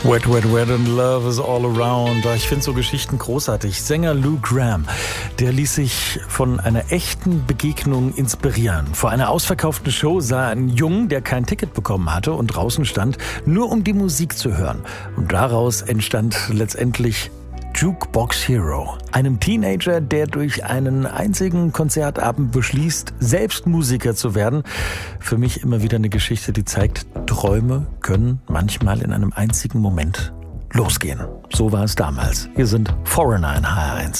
Wet, wet, wet and love is all around. Ich finde so Geschichten großartig. Sänger Lou Gramm, der ließ sich von einer echten Begegnung inspirieren. Vor einer ausverkauften Show sah er einen Jungen, der kein Ticket bekommen hatte und draußen stand, nur um die Musik zu hören. Und daraus entstand letztendlich Jukebox Hero, einem Teenager, der durch einen einzigen Konzertabend beschließt, selbst Musiker zu werden. Für mich immer wieder eine Geschichte, die zeigt, Träume können manchmal in einem einzigen Moment losgehen. So war es damals. Hier sind Foreigner in HR1.